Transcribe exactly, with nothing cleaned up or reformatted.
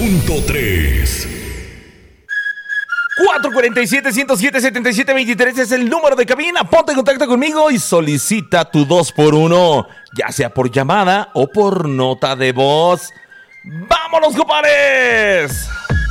punto tres. cuatro cuatro siete, uno cero siete, siete siete dos tres es el número de cabina. Ponte en contacto conmigo y solicita tu dos por uno, ya sea por llamada o por nota de voz. ¡Vámonos, compadres!